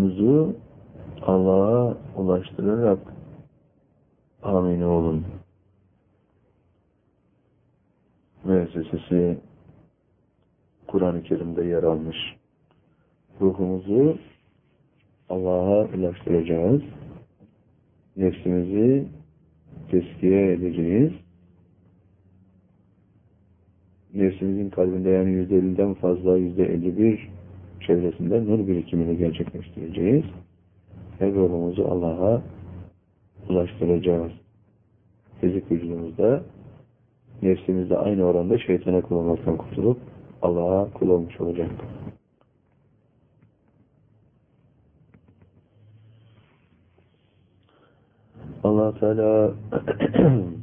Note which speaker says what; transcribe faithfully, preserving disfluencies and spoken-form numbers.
Speaker 1: ruhunuzu Allah'a ulaştırarak amin olun. Müessesesi Kur'an-ı Kerim'de yer almış. Ruhumuzu Allah'a ulaştıracağız. Nefsimizi teskiye edeceğiz. Nefsimizin kalbinde yani yüzde elliden fazla, yüzde elli bir çevresinde nur birikimini gerçekleştireceğiz. Ve ruhumuzu Allah'a ulaştıracağız. Fizik vücudumuzda, nefsimizde aynı oranda şeytana kul olmaktan kurtulup Allah'a kul olmuş olacak. Allah Teala